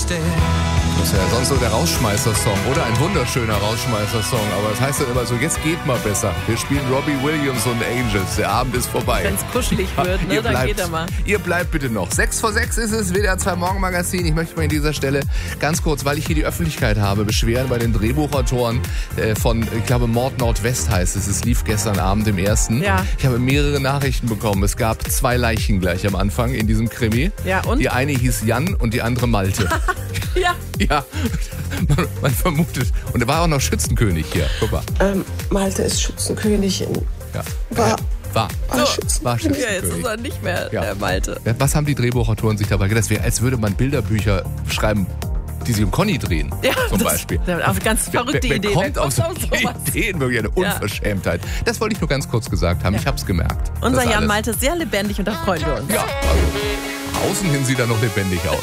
Das ist ja sonst so der Rausschmeißer-Song oder ein wunderschöner Rausschmeißer-Song. Aber das heißt dann immer so, jetzt geht mal besser. Wir spielen Robbie Williams und Angels. Der Abend ist vorbei. Wenn es kuschelig wird, ne, dann geht er mal. Ihr bleibt bitte noch. 6 vor 6 ist es, WDR 2 Morgenmagazin. Ich möchte mal an dieser Stelle ganz kurz, weil ich hier die Öffentlichkeit habe, beschweren bei den Drehbuchautoren von, ich glaube, Mord Nordwest heißt es. Es lief gestern Abend im ersten. Ja. Ich habe mehrere Nachrichten bekommen. Es gab 2 Leichen gleich am Anfang in diesem Krimi. Ja, und? Die eine hieß Jan und die andere Malte. Ja. Ja, man vermutet. Und er war auch noch Schützenkönig hier. Guck mal. Malte ist Schützenkönig. Ja. War Schützenkönig. Ja, jetzt ist er nicht mehr der Malte. Was haben die Drehbuchautoren sich dabei gedacht? Das wäre, als würde man Bilderbücher schreiben, die sich um Conny drehen, Ja, zum Beispiel. Auf ganz verrückte wer Ideen. kommt auf sowas? Ideen? Wirklich eine Unverschämtheit. Das wollte ich nur ganz kurz gesagt haben. Ich habe es gemerkt. Unser Das Jan alles. Malte ist sehr lebendig und da freuen wir uns. Ja, also außen hin sieht er noch lebendig aus.